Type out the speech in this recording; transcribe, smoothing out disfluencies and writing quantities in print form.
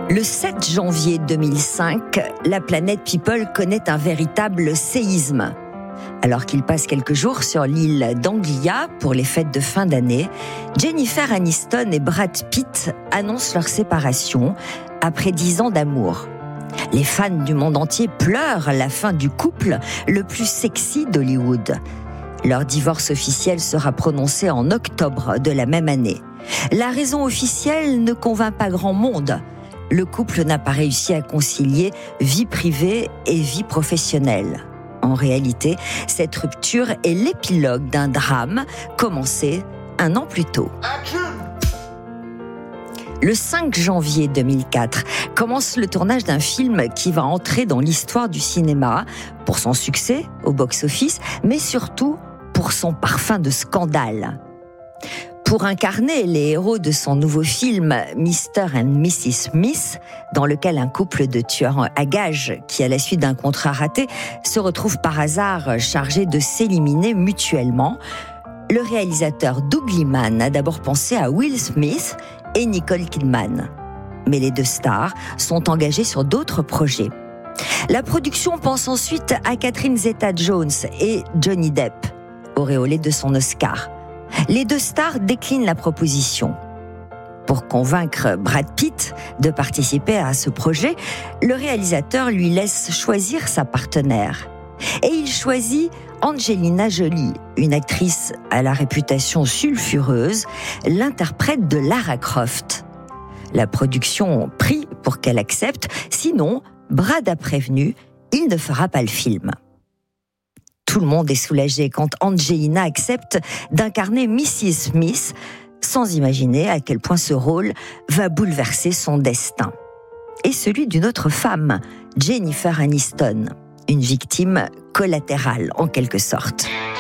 Le 7 janvier 2005, la planète People connaît un véritable séisme. Alors qu'il passe quelques jours sur l'île d'Anglia pour les fêtes de fin d'année, Jennifer Aniston et Brad Pitt annoncent leur séparation après 10 ans d'amour. Les fans du monde entier pleurent la fin du couple le plus sexy d'Hollywood. Leur divorce officiel sera prononcé en octobre de la même année. La raison officielle ne convainc pas grand monde. Le couple n'a pas réussi à concilier vie privée et vie professionnelle. En réalité, cette rupture est l'épilogue d'un drame commencé un an plus tôt. Le 5 janvier 2004 commence le tournage d'un film qui va entrer dans l'histoire du cinéma pour son succès au box-office, mais surtout pour son parfum de scandale. Pour incarner les héros de son nouveau film Mr. and Mrs. Smith, dans lequel un couple de tueurs à gages qui, à la suite d'un contrat raté, se retrouve par hasard chargé de s'éliminer mutuellement, le réalisateur Doug Liman a d'abord pensé à Will Smith et Nicole Kidman. Mais les deux stars sont engagées sur d'autres projets. La production pense ensuite à Catherine Zeta-Jones et Johnny Depp, auréolés de son Oscar. Les deux stars déclinent la proposition. Pour convaincre Brad Pitt de participer à ce projet, le réalisateur lui laisse choisir sa partenaire. Et il choisit Angelina Jolie, une actrice à la réputation sulfureuse, l'interprète de Lara Croft. La production prie pour qu'elle accepte, sinon, Brad a prévenu, il ne fera pas le film. Tout le monde est soulagé quand Angelina accepte d'incarner Mrs. Smith, sans imaginer à quel point ce rôle va bouleverser son destin. Et celui d'une autre femme, Jennifer Aniston, une victime collatérale en quelque sorte.